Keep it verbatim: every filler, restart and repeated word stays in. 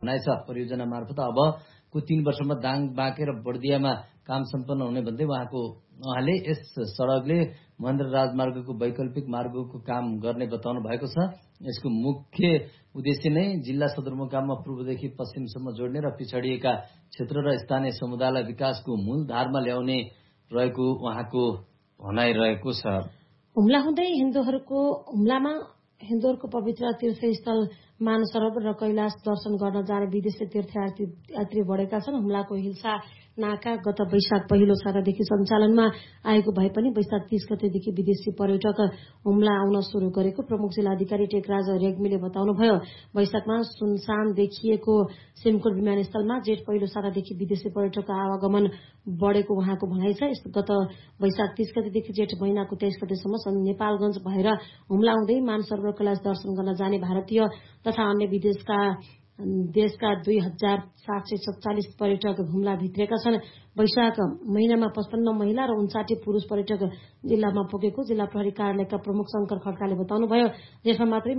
भनाइ छ। परियोजना मार्फत अबको तीन वर्षमा दाङ बाँके र बर्दियामा काम सम्पन्न हुने भन्दै उहाँको उहाँले यस सडकले महेन्द्र राजमार्गको वैकल्पिक मार्गको काम गर्ने बताउनु भएको छ। यसको मुख्य उद्देश्य नै जिल्ला सदरमुकाममा पूर्वदेखि पश्चिमसम्म जोड्ने र पिछडिएका क्षेत्र र स्थानीय समुदायलाई विकासको मूल धारमा ल्याउने रहेको उहाँको भनाइरहेको छ। हुम्ला हुँदै हिन्दूहरूको हुम्लामा हिन्दूहरूको पवित्र तीर्थस्थल मानसरोवर र कैलाश दर्शन गर्न जाने विदेशी तीर्थयात्री बढेका छन्। हुम्लाको हिल्सा नाका गत वैशाख पहिलो सातादेखि सञ्चालनमा आएको भए पनि वैशाख तीस गतेदेखि विदेशी पर्यटक हुम्ला आउन शुरू गरेको प्रमुख जिल्लाधिकारी टेकराज रेग्मीले बताउनुभयो। वैशाखमा सुनसान देखिएको सिमकोट विमानस्थलमा जेठ पहिलो सातादेखि विदेशी पर्यटकको आवागमन बढेको उहाँको भनाइ छ। गत वैशाख तीस गतेदेखि जेठ महिनाको तेइस गतेसम्म नेपालगञ्ज भएर हुम्ला आउँदै मानसरोवर कैलाश दर्शन गर्न जाने भारतीय तथा अन्य विदेशका देशका दुई हजार सात सय सत्तालिस पर्यटक हुम्ला भित्रेका छन्। वैशाख महिनामा पचपन्न महिला र उन्साठी पुरूष पर्यटक जिल्लामा पुगेको जिल्ला प्रहरी कार्यालयका प्रमुख शंकर खड्काले बताउनुभयो। देशमा मात्रै